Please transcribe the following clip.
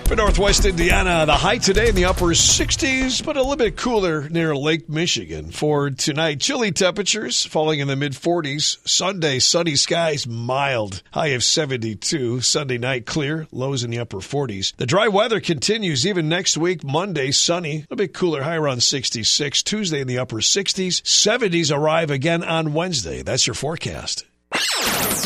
For northwest Indiana, the high today in the upper 60s, but a little bit cooler near Lake Michigan. For tonight, chilly temperatures falling in the mid-40s. Sunday, sunny skies, mild. High of 72. Sunday night, clear. Lows in the upper 40s. The dry weather continues even next week. Monday, sunny. A little bit cooler, high around 66. Tuesday in the upper 60s. 70s arrive again on Wednesday. That's your forecast.